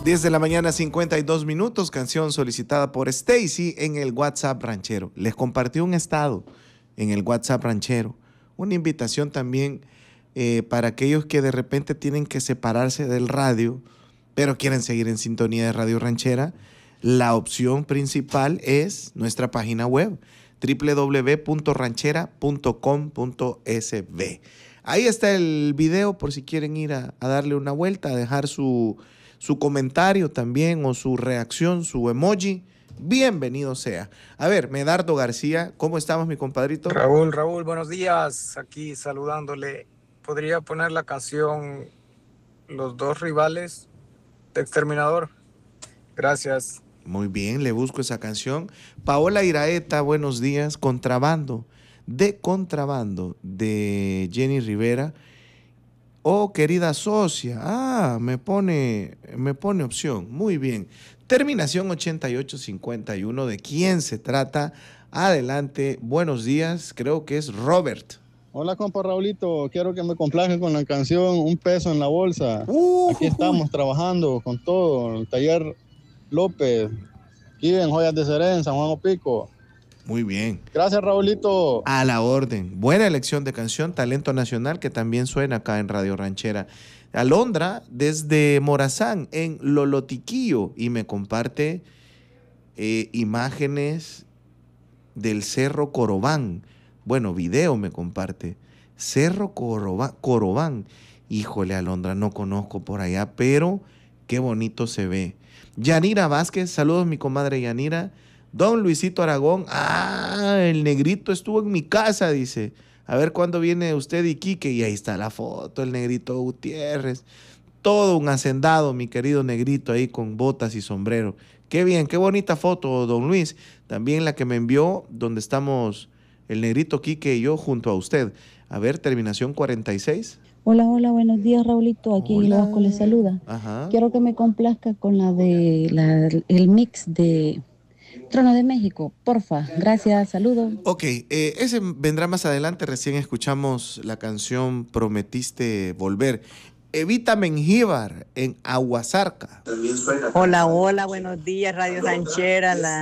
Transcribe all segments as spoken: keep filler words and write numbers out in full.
diez de la mañana, cincuenta y dos minutos, canción solicitada por Stacy en el WhatsApp ranchero. Les compartí un estado en el WhatsApp ranchero. Una invitación también eh, para aquellos que de repente tienen que separarse del radio, pero quieren seguir en sintonía de Radio Ranchera. La opción principal es nuestra página web, doble u doble u doble u punto ranchera punto com punto es be. Ahí está el video por si quieren ir a, a darle una vuelta, a dejar su, su comentario también o su reacción, su emoji. Bienvenido sea. A ver, Medardo García, ¿cómo estamos, mi compadrito? Raúl, Raúl, buenos días. Aquí saludándole. ¿Podría poner la canción Los dos rivales de Exterminador? Gracias. Muy bien, le busco esa canción. Paola Iraeta, buenos días. Contrabando, de Contrabando, de Jenny Rivera. Oh, querida socia. Ah, me pone, me pone opción. Muy bien. Terminación ochenta y ocho cincuenta y uno. ¿De quién se trata? Adelante. Buenos días. Creo que es Robert. Hola, compa Raulito. Quiero que me complazca con la canción Un peso en la bolsa. Uh, Aquí estamos uh, trabajando con todo. El taller López, aquí en Joyas de Serén, San Juan Opico. Muy bien. Gracias, Raulito. A la orden. Buena elección de canción, talento nacional que también suena acá en Radio Ranchera. Alondra, desde Morazán, en Lolotiquillo, y me comparte eh, imágenes del Cerro Corobán. Bueno, video me comparte. Cerro Corobán, Corobán. Híjole, Alondra, no conozco por allá, pero qué bonito se ve. Yanira Vázquez, saludos mi comadre Yanira. Don Luisito Aragón, ah, el negrito estuvo en mi casa, dice. A ver cuándo viene usted y Quique. Y ahí está la foto, el negrito Gutiérrez. Todo un hacendado, mi querido negrito, ahí con botas y sombrero. Qué bien, qué bonita foto, don Luis. También la que me envió, donde estamos el negrito Quique y yo junto a usted. A ver, terminación cuarenta y seis. Hola, hola, buenos días, Raulito. Aquí Hilo Vasco les saluda. Ajá. Quiero que me complazca con la de la, el mix de Trono de México, porfa. Gracias, saludos. Ok, eh, ese vendrá más adelante. Recién escuchamos la canción Prometiste Volver. Evita Mengíbar en Aguasarca. Hola, hola, buenos días, Radio Ranchera. La...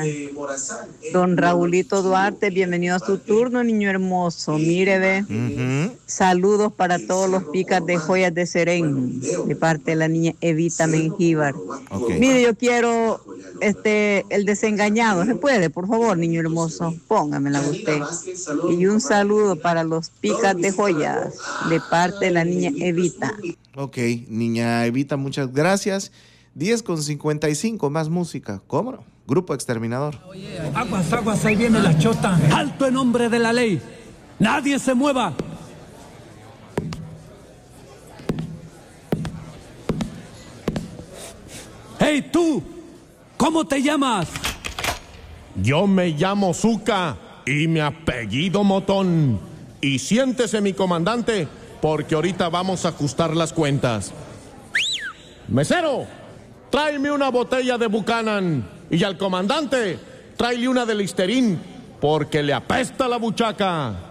Don Raulito Duarte, bienvenido a su turno, niño hermoso. Mire, ve, uh-huh. Saludos para todos los picas de Joyas de Serén, de parte de la niña Evita Mengíbar. Okay. Mire, yo quiero este el desengañado. ¿Se puede, por favor, niño hermoso? Póngamela usted. Y un saludo para los picas de Joyas, de parte de la niña Evita. Ok, niña Evita, muchas gracias. diez con cincuenta y cinco, más música. ¿Cómo no? Grupo Exterminador. Oye, aguas, aguas, ahí viene la chota. Alto en nombre de la ley. Nadie se mueva. Hey, tú, ¿cómo te llamas? Yo me llamo Zuka y mi apellido Motón. Y siéntese, mi comandante, porque ahorita vamos a ajustar las cuentas. Mesero, tráeme una botella de Buchanan. Y al comandante, tráele una de Listerine, porque le apesta la buchaca.